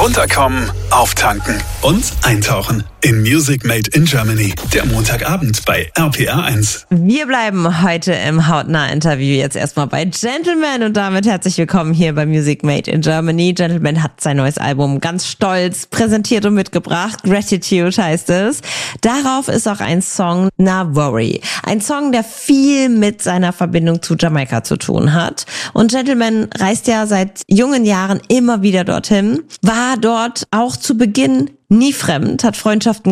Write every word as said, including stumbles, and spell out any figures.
Runterkommen, auftanken und eintauchen in Music Made in Germany. Der Montagabend bei R P R eins. Wir bleiben heute im Hautnah-Interview jetzt erstmal bei Gentleman und damit herzlich willkommen hier bei Music Made in Germany. Gentleman hat sein neues Album ganz stolz präsentiert und mitgebracht. Gratitude heißt es. Darauf ist auch ein Song, Na Worry. Ein Song, der viel mit seiner Verbindung zu Jamaika zu tun hat. Und Gentleman reist ja seit jungen Jahren immer wieder dorthin, war dort auch zu Beginn nie fremd, hat Freundschaften